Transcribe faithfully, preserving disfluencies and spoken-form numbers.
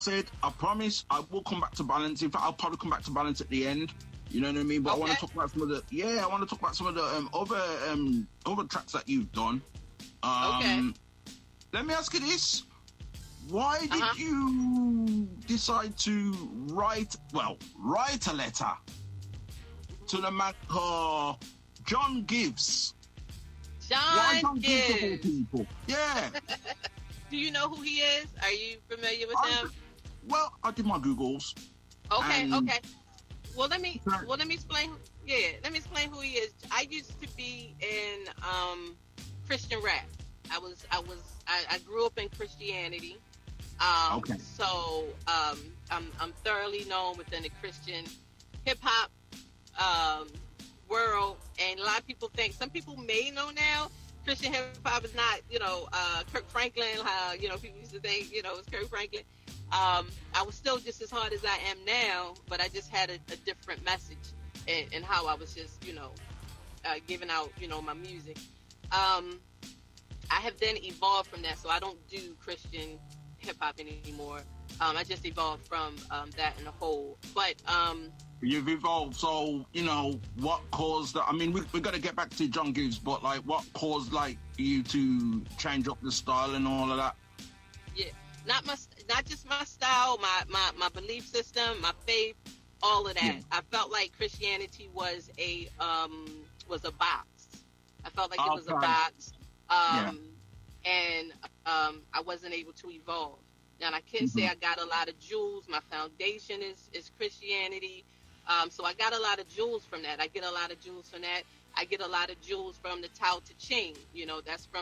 said, I promise I will come back to balance. In fact, I'll probably come back to balance at the end. You know what I mean? But Okay. I want to talk about some of the yeah. I want to talk about some of the um, other um, other tracks that you've done. Um, Okay. Let me ask you this: why did Uh-huh. you decide to write? Well, write a letter to the man called John Gibbs. Why John John Gibbs of all Gibbs. people? Yeah. Do you know who he is? Are you familiar with I- him? Well, I did my Googles. Okay, and- okay. Well, let me Right. well let me explain. Yeah, let me explain who he is. I used to be in um, Christian rap. I was I was I, I grew up in Christianity. Um, Okay. So um, I'm I'm thoroughly known within the Christian hip hop um, world, and a lot of people think some people may know now. Christian hip hop is not, you know, uh, Kirk Franklin. How you know people used to think, you know, it's Kirk Franklin. Um, I was still just as hard as I am now, but I just had a, a different message in, in how I was just, you know, uh, giving out, you know, my music. Um, I have then evolved from that, so I don't do Christian hip hop anymore. Um, I just evolved from um, that in a whole. But um, You've evolved, so you know what caused that. I mean, we we got to get back to John Gibbs, but like, what caused like you to change up the style and all of that? yeah, not my, not just my style, my, my, my belief system, my faith, all of that. Yeah. I felt like Christianity was a um, was a box. I felt like it was a Okay. box, um, and um, I wasn't able to evolve. Now I can say I got a lot of jewels. My foundation is is Christianity, um, so I got a lot of jewels from that. I get a lot of jewels from that. I get a lot of jewels from the Tao Te Ching. You know, that's from